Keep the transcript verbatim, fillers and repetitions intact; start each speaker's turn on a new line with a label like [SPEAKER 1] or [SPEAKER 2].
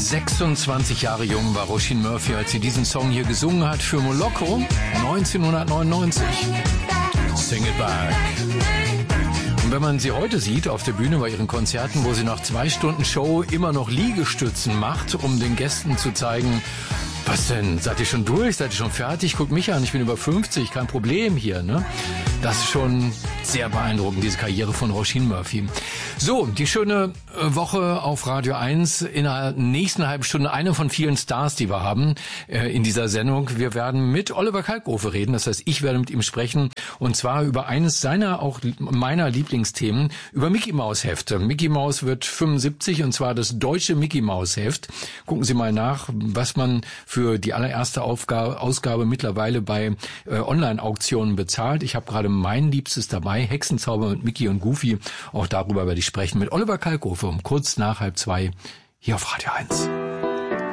[SPEAKER 1] sechsundzwanzig Jahre jung war Roisin Murphy, als sie diesen Song hier gesungen hat für Moloko neunzehnhundertneunundneunzig. Sing it back. Und wenn man sie heute sieht auf der Bühne bei ihren Konzerten, wo sie nach zwei Stunden Show immer noch Liegestützen macht, um den Gästen zu zeigen, was denn, seid ihr schon durch, seid ihr schon fertig? Guckt mich an, ich bin über fünfzig, kein Problem hier, ne? Das ist schon sehr beeindruckend, diese Karriere von Roisin Murphy. So, die schöne Woche auf Radio eins. In der nächsten halben Stunde eine von vielen Stars, die wir haben äh, in dieser Sendung. Wir werden mit Oliver Kalkofe reden, das heißt, ich werde mit ihm sprechen. Und zwar über eines seiner, auch meiner Lieblingsthemen, über Mickey Maus Hefte. Mickey Maus wird fünfundsiebzig und zwar das deutsche Mickey Maus Heft. Gucken Sie mal nach, was man für die allererste Aufgabe, Ausgabe mittlerweile bei äh, Online-Auktionen bezahlt. Ich habe gerade mein Liebstes dabei, Hexenzauber mit Mickey und Goofy. Auch darüber werde ich sprechen mit Oliver Kalkofe um kurz nach halb zwei hier auf Radio eins.